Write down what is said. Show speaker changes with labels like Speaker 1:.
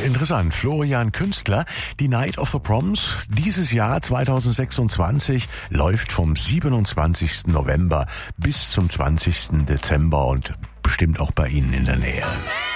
Speaker 1: interessant. Florian Künstler, die Night of the Proms, dieses Jahr 2026 läuft vom 27. November bis zum 20. Dezember und bestimmt auch bei Ihnen in der Nähe.